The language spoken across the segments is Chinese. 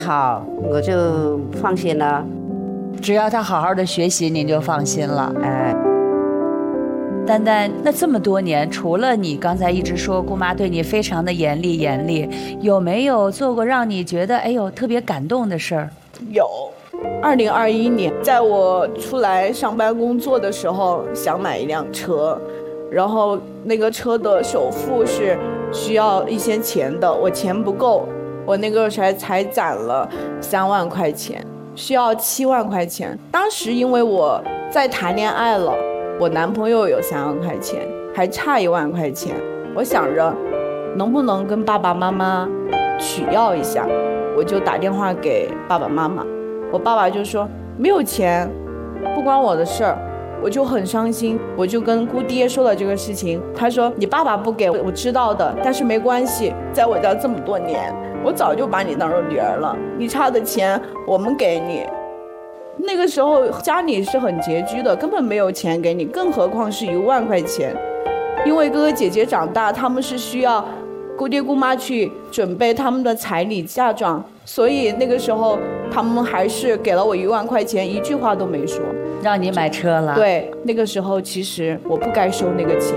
好，我就放心了。 只要他好好的学习，您就放心了。 哎， 丹丹，那这么多年，除了你刚才一直说姑妈对你非常的严厉，有没有做过让你觉得哎呦特别感动的事儿？ 有。2021年，在我出来上班工作的时候，想买一辆车，然后那个车的首付是需要一些钱的，我钱不够，我那个时候才攒了3万块钱，需要7万块钱。当时因为我在谈恋爱了，我男朋友有3万块钱，还差1万块钱，我想着能不能跟爸爸妈妈取要一下，我就打电话给爸爸妈妈。我爸爸就说没有钱，不关我的事儿，我就很伤心，我就跟姑爹说了这个事情。他说你爸爸不给我知道的，但是没关系，在我家这么多年，我早就把你当成女儿了，你差的钱我们给你。那个时候家里是很拮据的，根本没有钱给你，更何况是1万块钱。因为哥哥姐姐长大，他们是需要姑爹姑妈去准备他们的彩礼嫁妆，所以那个时候他们还是给了我1万块钱，一句话都没说， 让你买车了。 对，那个时候其实我不该收那个钱。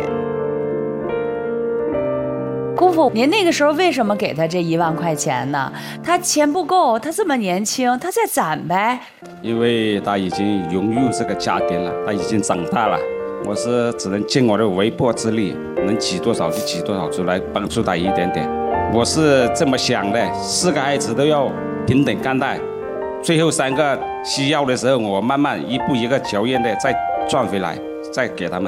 姑父，您那个时候为什么给他这1万块钱呢？他钱不够，他这么年轻，他再攒呗。 因为他已经融入这个家庭了，他已经长大了，我是只能尽我的微薄之力，能挤多少就挤多少出来，帮助他一点点。我是这么想的，4个孩子都要平等看待，最后3个需要的时候，我慢慢一步一个脚印的再赚回来，再给他们。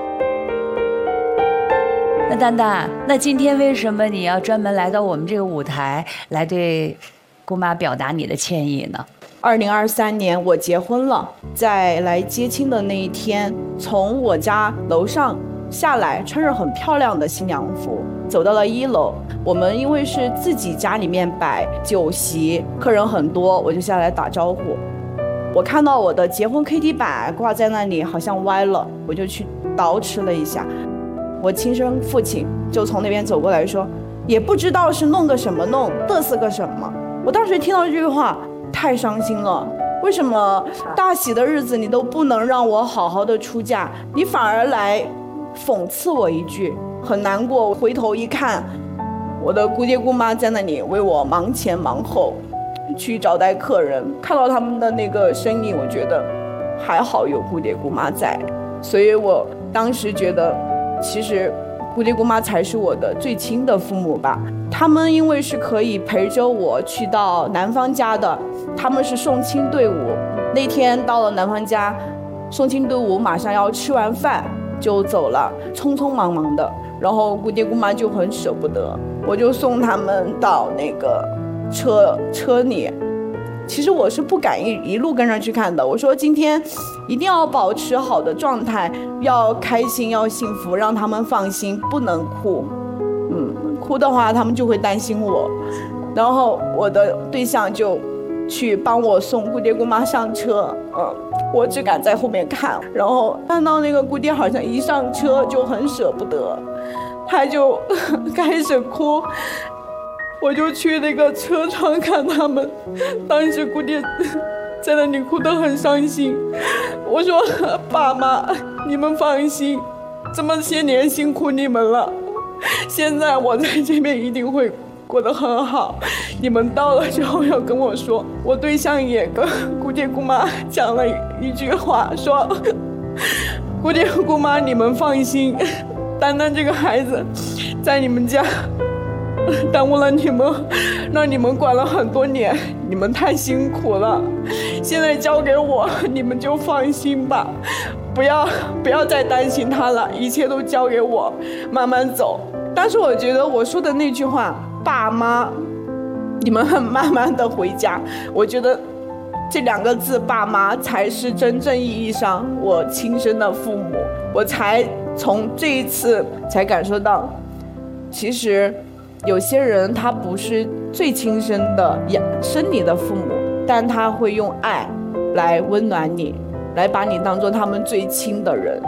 那丹丹，那今天为什么你要专门来到我们这个舞台，来对姑妈表达你的歉意呢 ？2023年我结婚了，在来接亲的那一天，从我家楼上下来，穿着很漂亮的新娘服，走到了1楼。我们因为是自己家里面摆酒席，客人很多，我就下来打招呼。我看到我的结婚 KT 板挂在那里，好像歪了，我就去捯饬了一下。我亲生父亲就从那边走过来说，也不知道是弄个什么弄，嘚瑟个什么。我当时听到这句话太伤心了，为什么大喜的日子你都不能让我好好的出嫁，你反而来讽刺我一句，很难过。我回头一看，我的姑爹姑妈在那里为我忙前忙后去招待客人，看到他们的那个身影，我觉得还好有姑爹姑妈在，所以我当时觉得其实姑爹姑妈才是我的最亲的父母吧。他们因为是可以陪着我去到男方家的，他们是送亲队伍。那天到了男方家，送亲队伍马上要吃完饭就走了，匆匆忙忙的，然后姑爹姑妈就很舍不得，我就送他们到那个车里。其实我是不敢一路跟上去看的，我说今天一定要保持好的状态，要开心要幸福，让他们放心，不能哭。哭的话他们就会担心我。然后我的对象就去帮我送姑爹姑妈上车，我只敢在后面看，然后看到那个姑爹好像一上车就很舍不得，他就开始哭。我就去那个车窗看他们，当时姑爹在那里哭得很伤心。我说爸妈你们放心，这么些年辛苦你们了，现在我在这边一定会过得很好，你们到了之后要跟我说。我对象也跟姑爹姑妈讲了一句话，说姑爹姑妈你们放心，丹丹这个孩子在你们家耽误了你们，让你们管了很多年，你们太辛苦了，现在交给我，你们就放心吧，不要再担心他了，一切都交给我，慢慢走。但是我觉得我说的那句话，爸妈你们慢慢的回家，我觉得这2个字爸妈才是真正意义上我亲生的父母。我才从这一次才感受到，其实有些人他不是最亲生的生你的父母，但他会用爱来温暖你，来把你当作他们最亲的人。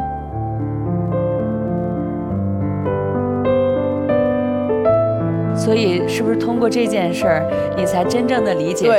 所以是不是通过这件事儿，你才真正的理解